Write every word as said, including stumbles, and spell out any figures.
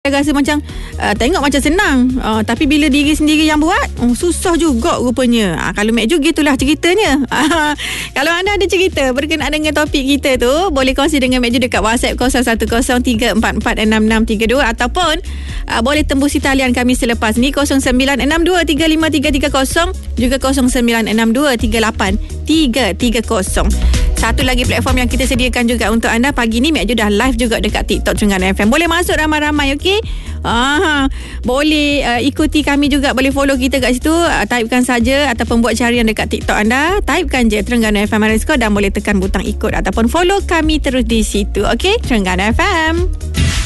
Rasa macam uh, tengok macam senang, uh, tapi bila diri sendiri yang buat, uh, susah juga rupanya. uh, Kalau Mek Ju, gitulah ceritanya. uh, Kalau anda ada cerita berkenaan dengan topik kita tu, boleh kongsi dengan Mek Ju dekat WhatsApp kosong satu kosong tiga empat empat enam enam tiga dua, ataupun uh, boleh tembusi talian kami selepas ni kosong sembilan enam dua tiga lima tiga tiga kosong, juga kosong sembilan enam dua tiga lapan tiga tiga kosong. Satu lagi platform yang kita sediakan juga untuk anda pagi ni, Mek Ju dah live juga dekat TikTok Terengganu F M. Boleh masuk ramai-ramai, okey? Ah, boleh uh, ikuti kami juga, boleh follow kita kat situ. Uh, typekan saja ataupun buat carian dekat TikTok anda, typekan je Terengganu F M underscore dan boleh tekan butang ikut ataupun follow kami terus di situ, okey? Terengganu F M.